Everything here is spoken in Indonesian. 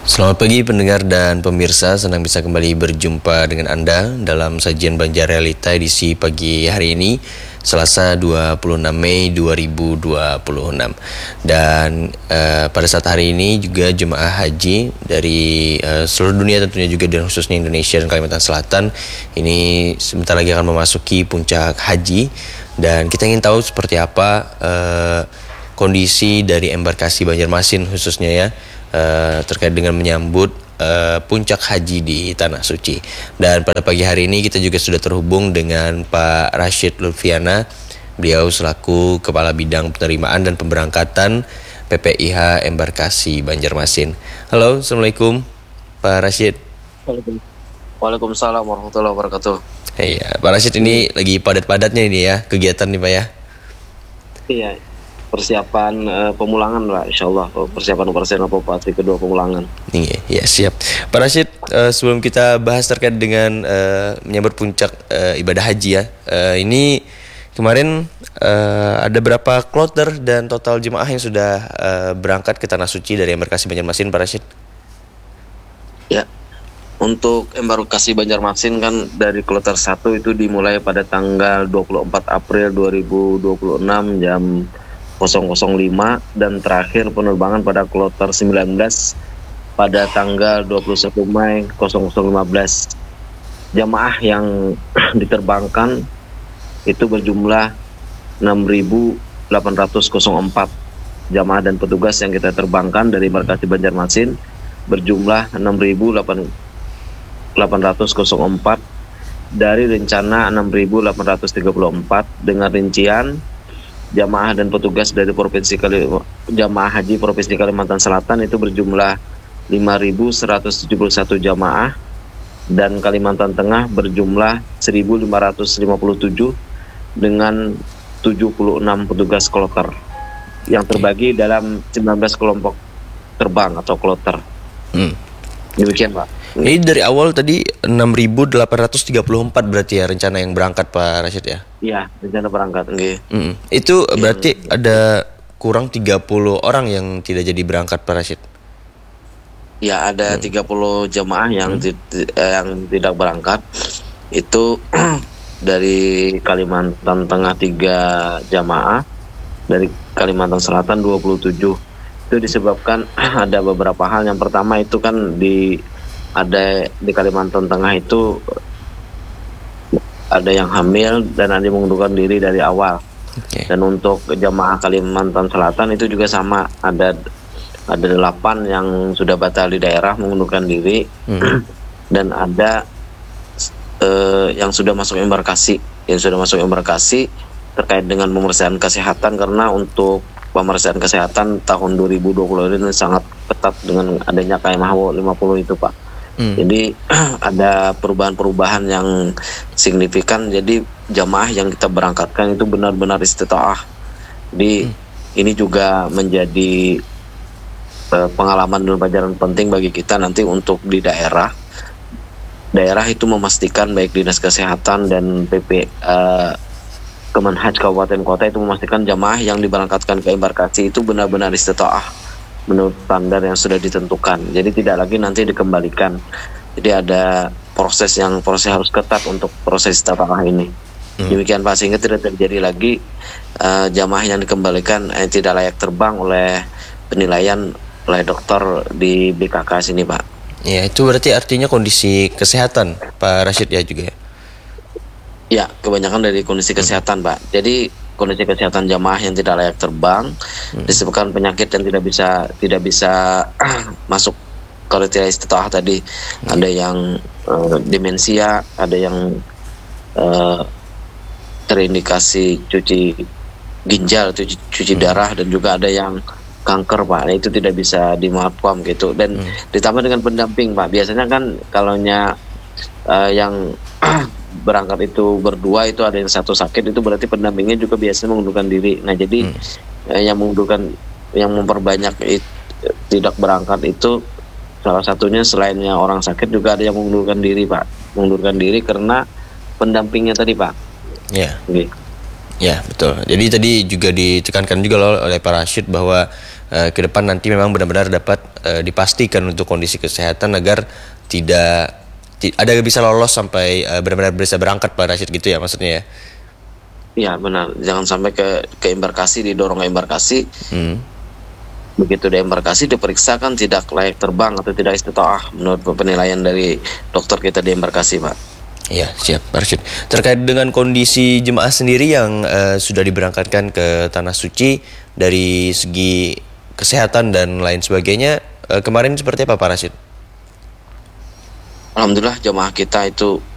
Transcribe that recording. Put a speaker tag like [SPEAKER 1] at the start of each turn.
[SPEAKER 1] Selamat pagi pendengar dan pemirsa, senang bisa kembali berjumpa dengan Anda dalam sajian Banjar Realita edisi pagi hari ini, Selasa 26 Mei 2026. Dan pada saat hari ini juga jemaah haji dari seluruh dunia tentunya juga, dan khususnya Indonesia dan Kalimantan Selatan ini sebentar lagi akan memasuki puncak haji. Dan kita ingin tahu seperti apa kondisi dari embarkasi Banjarmasin khususnya ya, terkait dengan menyambut puncak haji di Tanah Suci. Dan pada pagi hari ini kita juga sudah terhubung dengan Pak Rashid Lutfiana. Beliau selaku Kepala Bidang Penerimaan dan Pemberangkatan PPIH Embarkasi Banjarmasin. Halo, Assalamualaikum Pak Rashid.
[SPEAKER 2] Waalaikumsalam warahmatullahi wabarakatuh.
[SPEAKER 1] Iya, Pak Rashid ini lagi padat-padatnya ini ya kegiatan nih Pak ya.
[SPEAKER 2] Iya, persiapan pemulangan lah, insyaallah persiapan operasional fase kedua pemulangan.
[SPEAKER 1] Iya, ya siap. Pak Rashid, sebelum kita bahas terkait dengan menyambut puncak ibadah haji ya, ini kemarin ada berapa kloter dan total jemaah yang sudah berangkat ke Tanah Suci dari embarkasi Banjarmasin, Pak Rashid?
[SPEAKER 2] Ya, untuk embarkasi Banjarmasin kan dari kloter 1 itu dimulai pada tanggal 24 April 2026 jam 005 dan terakhir penerbangan pada kloter 19 pada tanggal 21 Mei 0015. Jamaah yang diterbangkan itu berjumlah 6.804. Jamaah dan petugas yang kita terbangkan dari embarkasi Banjarmasin berjumlah 6.804 dari rencana 6.834 dengan rincian jamaah dan petugas dari jamaah haji Provinsi Kalimantan Selatan itu berjumlah 5.171 jamaah dan Kalimantan Tengah berjumlah 1.557 dengan 76 petugas kloter yang terbagi dalam 19 kelompok terbang atau kloter. Demikian Pak.
[SPEAKER 1] Ini dari awal tadi 6.834 berarti ya rencana yang berangkat Pak Rashid ya?
[SPEAKER 2] Iya, rencana berangkat.
[SPEAKER 1] Itu berarti ada kurang 30 orang yang tidak jadi berangkat Pak Rashid?
[SPEAKER 2] Ya, ada 30 jemaah yang tidak berangkat. Itu dari Kalimantan Tengah 3 jamaah, dari Kalimantan Selatan 27. Itu disebabkan ada beberapa hal. Yang pertama itu kan di Kalimantan Tengah itu ada yang hamil dan ada yang mengundurkan diri dari awal. Dan untuk jamaah Kalimantan Selatan itu juga sama, ada 8 yang sudah batal di daerah mengundurkan diri dan ada yang sudah masuk embarkasi terkait dengan pemeriksaan kesehatan, karena untuk pemeriksaan kesehatan tahun 2020 ini sangat ketat dengan adanya KMH 50 itu Pak. Jadi ada perubahan-perubahan yang signifikan. Jadi jamaah yang kita berangkatkan itu benar-benar istitaah. Jadi ini juga menjadi pengalaman dan pelajaran penting bagi kita nanti untuk di daerah itu memastikan baik Dinas Kesehatan dan Kemenhaj Kabupaten Kota itu memastikan jamaah yang diberangkatkan ke embarkasi itu benar-benar istitaah menurut standar yang sudah ditentukan. Jadi tidak lagi nanti dikembalikan. Jadi ada proses harus ketat untuk proses istitaah ini. Demikian Pak, sehingga tidak terjadi lagi jamaah yang dikembalikan tidak layak terbang oleh penilaian oleh dokter di BKK sini Pak.
[SPEAKER 1] Ya, itu berarti artinya kondisi kesehatan Pak Rashid ya juga ya?
[SPEAKER 2] Ya, kebanyakan dari kondisi kesehatan Pak. Jadi kondisi kesehatan jamaah yang tidak layak terbang disebabkan penyakit yang tidak bisa masuk kriteria istitaah tadi. Ada yang demensia, ada yang terindikasi cuci ginjal, cuci darah, dan juga ada yang kanker Pak. Nah, itu tidak bisa dimaafkan gitu. Dan ditambah dengan pendamping Pak. Biasanya kan kalaunya yang berangkat itu berdua, itu ada yang satu sakit, itu berarti pendampingnya juga biasanya mengundurkan diri. Nah jadi yang memperbanyak tidak berangkat itu salah satunya selainnya orang sakit juga ada yang mengundurkan diri Pak. Mengundurkan diri karena pendampingnya tadi Pak.
[SPEAKER 1] Ya. Ya betul. Jadi tadi juga ditekankan juga oleh Pak Rashid bahwa ke depan nanti memang benar-benar dapat dipastikan untuk kondisi kesehatan agar ada bisa lolos sampai benar-benar bisa berangkat Pak Rashid gitu ya maksudnya ya.
[SPEAKER 2] Iya benar, jangan sampai ke embarkasi, didorong ke embarkasi. Begitu di embarkasi diperiksa kan tidak layak terbang atau tidak istitoah menurut penilaian dari dokter kita di embarkasi, Pak.
[SPEAKER 1] Ya, siap, Pak Rashid. Terkait dengan kondisi jemaah sendiri yang sudah diberangkatkan ke Tanah Suci dari segi kesehatan dan lain sebagainya, kemarin seperti apa Pak Rashid?
[SPEAKER 2] Alhamdulillah jemaah kita itu